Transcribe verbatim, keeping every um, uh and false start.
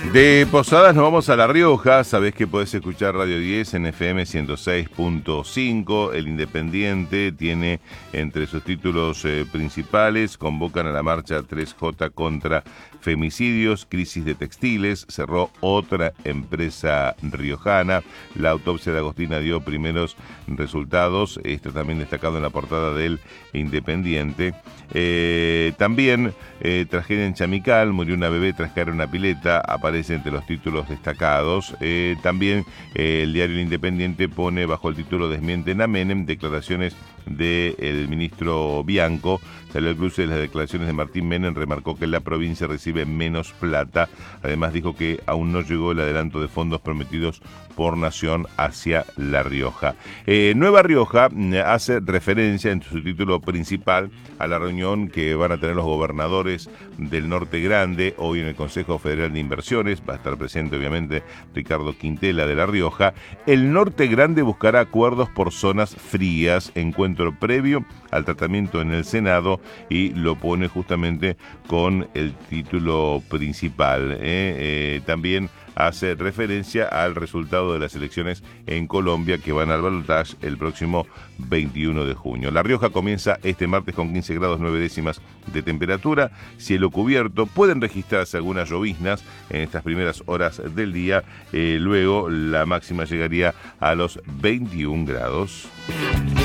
De Posadas nos vamos a La Rioja. Sabés que podés escuchar Radio diez en F M ciento seis punto cinco. El Independiente tiene entre sus títulos eh, principales: convocan a la marcha tres J contra femicidios, crisis de textiles, cerró otra empresa riojana, la autopsia de Agostina dio primeros resultados. Esto también destacado en la portada del Independiente. Eh, también eh, tragedia en Chamical, murió una bebé tras caer en una pileta, aparece entre los títulos destacados. Eh, también eh, el diario El Independiente pone bajo el título Desmienten a Menem, declaraciones del ministro Bianco. Salió el cruce de las declaraciones de Martín Menem, remarcó que la provincia recibe menos plata. Además dijo que aún no llegó el adelanto de fondos prometidos por Nación hacia La Rioja. Eh, Nueva Rioja hace referencia en su título principal a la reunión que van a tener los gobernadores del Norte Grande hoy en el Consejo Federal de Inversiones. Va a estar presente obviamente Ricardo Quintela de La Rioja. El Norte Grande buscará acuerdos por zonas frías, encuentro previo al tratamiento en el Senado, y lo pone justamente con el título principal. ¿eh? Eh, también hace referencia al resultado de las elecciones en Colombia que van al balotaje el próximo veintiuno de junio. La Rioja comienza este martes con quince grados nueve décimas de temperatura, cielo cubierto, pueden registrarse algunas lloviznas en estas primeras horas del día, eh, luego la máxima llegaría a los veintiún grados.